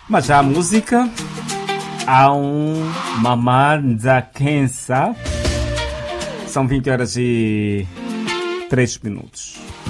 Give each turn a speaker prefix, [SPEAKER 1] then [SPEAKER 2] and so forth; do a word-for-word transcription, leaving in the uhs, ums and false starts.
[SPEAKER 1] Mas já a música, há um Mamar Nzakensa. São vinte horas e três minutos.